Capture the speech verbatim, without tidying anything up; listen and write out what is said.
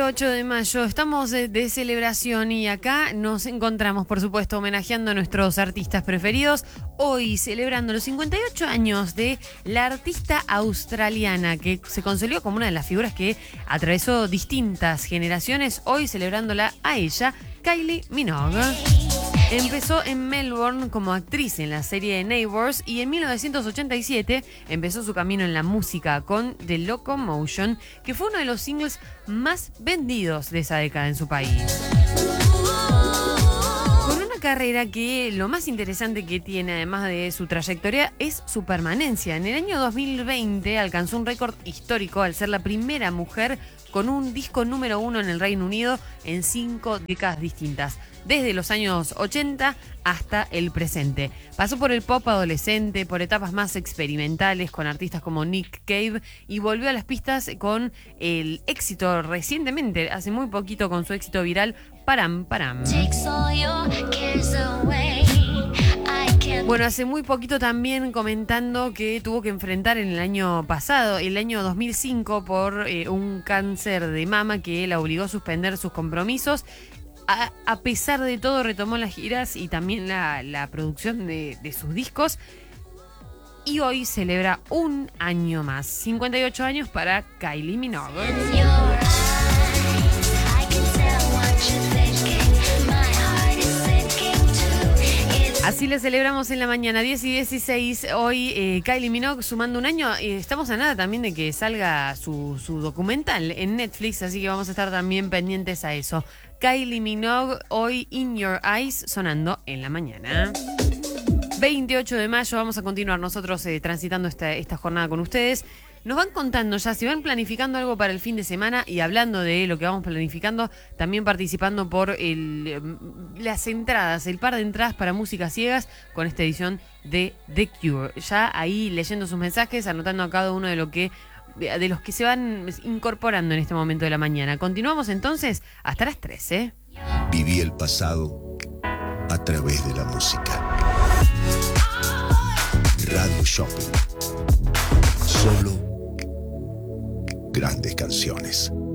veintiocho de mayo, estamos de, de celebración y acá nos encontramos, por supuesto, homenajeando a nuestros artistas preferidos. Hoy celebrando los cincuenta y ocho años de la artista australiana que se consolidó como una de las figuras que atravesó distintas generaciones. Hoy celebrándola a ella, Kylie Minogue. Empezó en Melbourne como actriz en la serie Neighbours y en mil novecientos ochenta y siete empezó su camino en la música con The Locomotion, que fue uno de los singles más vendidos de esa década en su país. Con una carrera que lo más interesante que tiene, además de su trayectoria, es su permanencia. En el año dos mil veinte alcanzó un récord histórico al ser la primera mujer con un disco número uno en el Reino Unido en cinco décadas distintas, desde los años ochenta hasta el presente. Pasó por el pop adolescente, por etapas más experimentales con artistas como Nick Cave y volvió a las pistas con el éxito recientemente, hace muy poquito, con su éxito viral Param Param. Bueno, hace muy poquito también comentando que tuvo que enfrentar en el año pasado, el año dos mil cinco, por eh, un cáncer de mama que la obligó a suspender sus compromisos. A, a pesar de todo, retomó las giras y también la, la producción de, de sus discos. Y hoy celebra un año más, cincuenta y ocho años para Kylie Minogue. Así le celebramos en la mañana, diez y dieciséis. Hoy eh, Kylie Minogue sumando un año. Eh, estamos a nada también de que salga su, su documental en Netflix, así que vamos a estar también pendientes a eso. Kylie Minogue, hoy In Your Eyes, sonando en la mañana. veintiocho de mayo, vamos a continuar nosotros eh, transitando esta, esta jornada con ustedes. Nos van contando ya si van planificando algo para el fin de semana y hablando de lo que vamos planificando, también participando por el, las entradas, el par de entradas para Músicas Ciegas con esta edición de The Cure. Ya ahí leyendo sus mensajes, anotando a cada uno de lo que de los que se van incorporando en este momento de la mañana. Continuamos entonces hasta las trece. Viví el pasado a través de la música. Radio Shopping. Solo grandes canciones.